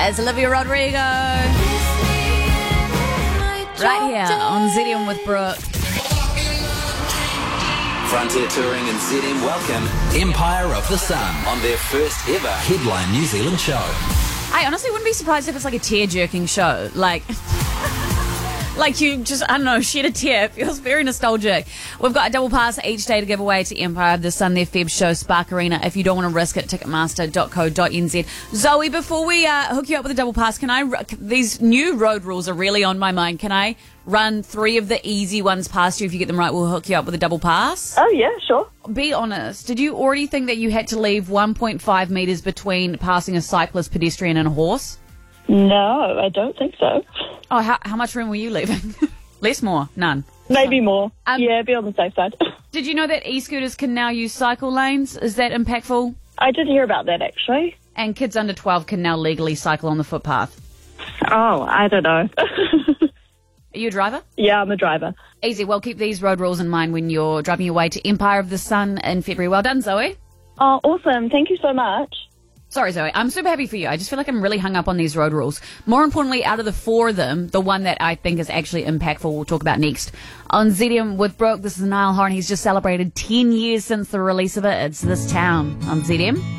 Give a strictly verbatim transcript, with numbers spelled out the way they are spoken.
As Olivia Rodrigo. Right here on Z M with Brooke. Frontier Touring and Z M welcome Empire of the Sun on their first ever Headline New Zealand show. I honestly wouldn't be surprised if it's like a tear-jerking show. Like... Like you just, I don't know, shed a tear. It feels very nostalgic. We've got a double pass each day to give away to Empire of the Sun, their Feb show, Spark Arena. If you don't want to risk it, ticketmaster dot co dot n z. Zoe, before we uh, hook you up with a double pass, can I, these new road rules are really on my mind. Can I run three of the easy ones past you? If you get them right, we'll hook you up with a double pass. Oh, yeah, sure. Be honest. Did you already think that you had to leave one point five metres between passing a cyclist, pedestrian and a horse? No, I don't think so. Oh, how, how much room were you leaving? Less, more? None? Maybe more. Um, yeah, be on the safe side. Did you know that e-scooters can now use cycle lanes? Is that impactful? I did hear about that, actually. And kids under twelve can now legally cycle on the footpath. Oh, I don't know. Are you a driver? Yeah, I'm a driver. Easy. Well, keep these road rules in mind when you're driving your way to Empire of the Sun in February. Well done, Zoe. Oh, awesome. Thank you so much. Sorry, Zoe. I'm super happy for you. I just feel like I'm really hung up on these road rules. More importantly, out of the four of them, the one that I think is actually impactful, we'll talk about next. On Z M with Brooke, this is Niall Horan. He's just celebrated ten years since the release of it. It's This Town on Z M.